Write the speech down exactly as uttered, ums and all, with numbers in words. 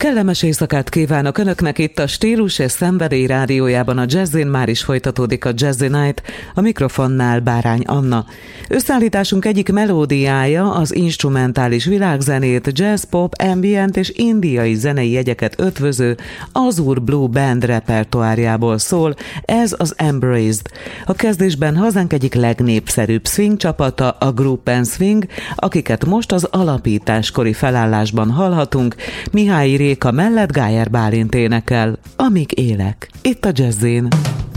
Kellemes éjszakát kívánok Önöknek itt a Stílus és Szenvedély rádiójában, a Jazzin. Már is folytatódik a Jazzy Night, a mikrofonnál Bárány Anna. Összeállításunk egyik melódiája az instrumentális világzenét, jazz, pop, ambient és indiai zenei jegyeket ötvöző Azur Blue Band repertoárjából szól, ez az Embraced. A kezdésben hazánk egyik legnépszerűbb swing csapata, a Group and Swing, akiket most az alapításkori felállásban hallhatunk. Mihály Réka mellett Gájer Bálint énekel, Amíg élek, itt a Jazzin.